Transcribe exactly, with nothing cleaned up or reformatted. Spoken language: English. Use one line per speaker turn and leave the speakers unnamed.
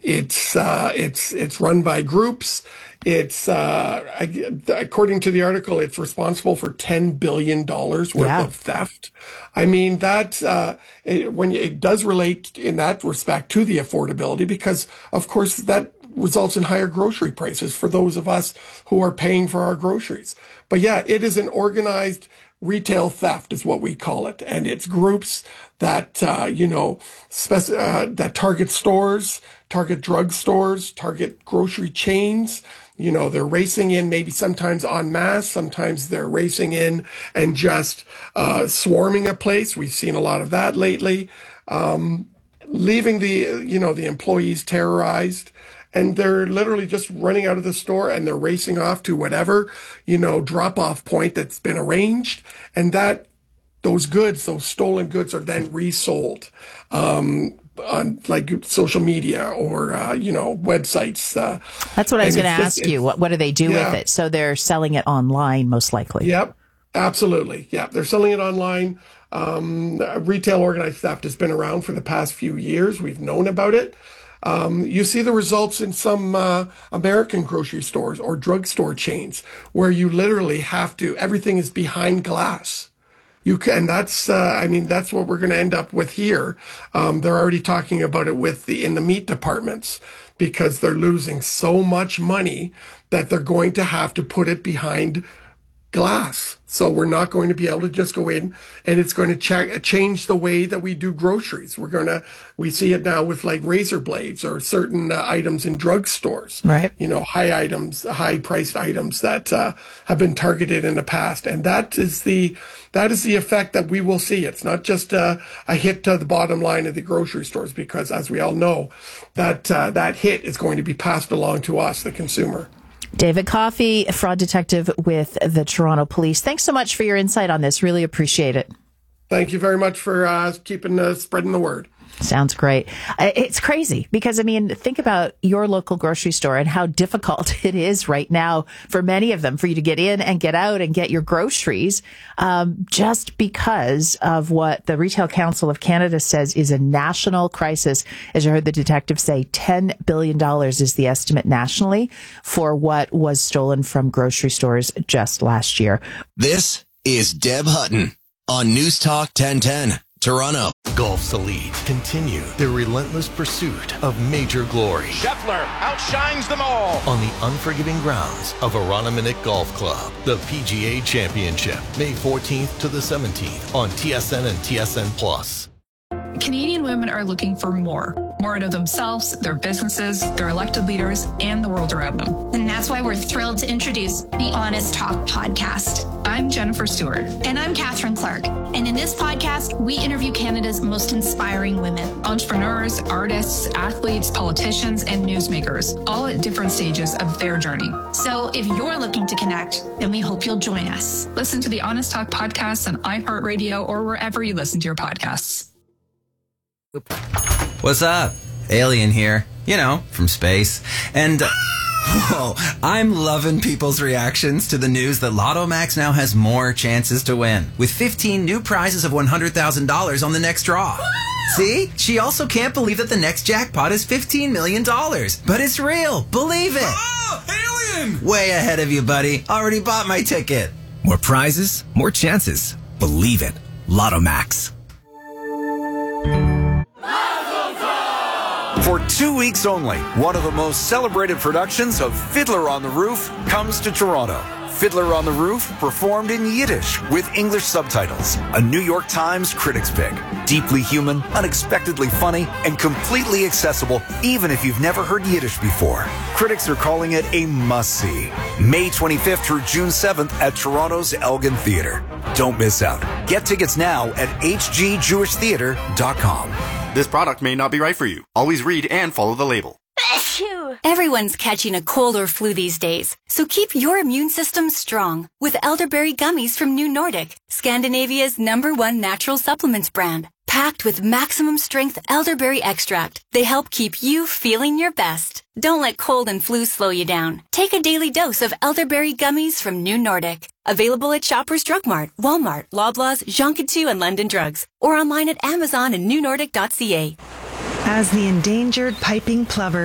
It's uh, it's it's run by groups. It's uh, according to the article, it's responsible for ten billion dollars worth
Yeah.
of theft. I mean, that uh, it, when it does relate in that respect to the affordability, because of course that results in higher grocery prices for those of us who are paying for our groceries. But yeah, it is an organized retail theft is what we call it. And it's groups that, uh, you know, spec- uh, that target stores, target drug stores, target grocery chains. You know, they're racing in maybe sometimes en masse, sometimes they're racing in and just uh, swarming a place. We've seen a lot of that lately. Um, leaving the, you know, the employees terrorized. And they're literally just running out of the store and they're racing off to whatever, you know, drop off point that's been arranged. And that those goods, those stolen goods are then resold um, on like social media or, uh, you know, websites. Uh,
That's what I was
and
going to
it's just-
ask you. What, what do they do
yeah.
with it? So they're selling it online, most likely.
Yep, absolutely. Yeah, they're selling it online. Um, retail organized theft has been around for the past few years. We've known about it. Um, you see the results in some uh, American grocery stores or drugstore chains where you literally have to, everything is behind glass. You can, that's, uh, I mean, that's what we're going to end up with here. Um, they're already talking about it with the, in the meat departments because they're losing so much money that they're going to have to put it behind glass. So we're not going to be able to just go in and it's going to ch- change the way that we do groceries. We're going to, we see it now with like razor blades or certain uh, items in drugstores,
right?
You know, high items, high priced items that uh, have been targeted in the past. And that is the, that is the effect that we will see. It's not just uh, a hit to the bottom line of the grocery stores, because as we all know, that, uh, that hit is going to be passed along to us, the consumer.
David Coffey, fraud detective with the Toronto Police. Thanks so much for your insight on this. Really appreciate it.
Thank you very much for uh, keeping uh, spreading the word.
Sounds great. It's crazy because, I mean, think about your local grocery store and how difficult it is right now for many of them for you to get in and get out and get your groceries um, just because of what the Retail Council of Canada says is a national crisis. As you heard the detective say, ten billion dollars is the estimate nationally for what was stolen from grocery stores just last year.
This is Deb Hutton on News Talk ten ten. Toronto.
Golf's elite continue their relentless pursuit of major glory.
Scheffler outshines them all
on the unforgiving grounds of Aranaminuk Golf Club. The P G A Championship, May fourteenth to the seventeenth on T S N and T S N Plus.
Canadian women are looking for more. More out of themselves, their businesses, their elected leaders, and the world around them.
And that's why we're thrilled to introduce the Honest Talk podcast.
I'm Jennifer Stewart.
And I'm Catherine Clark. And in this podcast, we interview Canada's most inspiring women.
Entrepreneurs, artists, athletes, politicians, and newsmakers, all at different stages of their journey.
So if you're looking to connect, then we hope you'll join us.
Listen to the Honest Talk podcast on iHeartRadio or wherever you listen to your podcasts.
What's up? Alien here. You know, from space. And, uh, whoa, I'm loving people's reactions to the news that Lotto Max now has more chances to win, with fifteen new prizes of one hundred thousand dollars on the next draw. See? She also can't believe that the next jackpot is fifteen million dollars. But it's real. Believe it.
Oh, Alien!
Way ahead of you, buddy. Already bought my ticket.
More prizes, more chances. Believe it. Lotto Max.
For two weeks only, one of the most celebrated productions of Fiddler on the Roof comes to Toronto. Fiddler on the Roof, performed in Yiddish with English subtitles. A New York Times critics pick. Deeply human, unexpectedly funny, and completely accessible even if you've never heard Yiddish before. Critics are calling it a must-see. May twenty-fifth through June seventh at Toronto's Elgin Theatre. Don't miss out. Get tickets now at h g jewish theatre dot com.
This product may not be right for you. Always read and follow the label.
Everyone's catching a cold or flu these days, so keep your immune system strong with elderberry gummies from New Nordic, Scandinavia's number one natural supplements brand. Packed with maximum strength elderberry extract, they help keep you feeling your best. Don't let cold and flu slow you down. Take a daily dose of elderberry gummies from New Nordic. Available at Shoppers Drug Mart, Walmart, Loblaws, Jean Coutu, and London Drugs, or online at Amazon and new nordic dot c a.
As the endangered piping plover